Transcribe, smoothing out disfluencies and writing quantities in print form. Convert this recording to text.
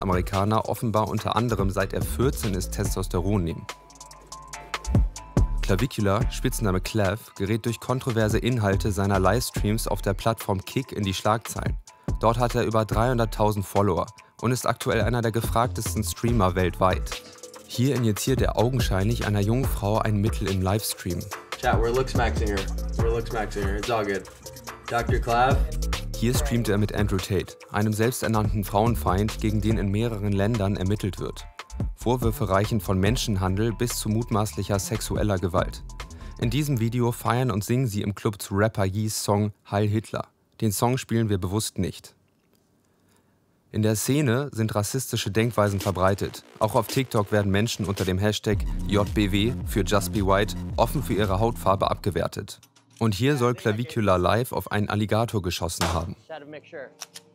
Amerikaner offenbar unter anderem seit er 14 ist Testosteron nehmen. Clavicula, Spitzname Clav, gerät durch kontroverse Inhalte seiner Livestreams auf der Plattform Kick in die Schlagzeilen. Dort hat er über 300.000 Follower und ist aktuell einer der gefragtesten Streamer weltweit. Hier injiziert er augenscheinlich einer jungen Frau ein Mittel im Livestream. Chat, we're looks maxing her. We're looks maxing her. It's all good. Dr. Clav? Hier streamt er mit Andrew Tate, einem selbsternannten Frauenfeind, gegen den in mehreren Ländern ermittelt wird. Vorwürfe reichen von Menschenhandel bis zu mutmaßlicher sexueller Gewalt. In diesem Video feiern und singen sie im Club zu Rapper Yees Song Heil Hitler. Den Song spielen wir bewusst nicht. In der Szene sind rassistische Denkweisen verbreitet. Auch auf TikTok werden Menschen unter dem Hashtag JBW für Just Be White offen für ihre Hautfarbe abgewertet. Und hier soll Clavicula live auf einen Alligator geschossen haben.